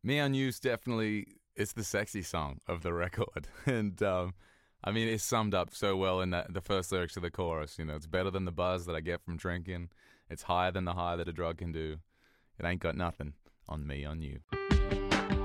Me on You's definitely it's the sexy song of the record, and I mean it's summed up so well in the first lyrics of the chorus. It's better than the buzz that I get from drinking. It's higher than the high that a drug can do. It ain't got nothing on me on you.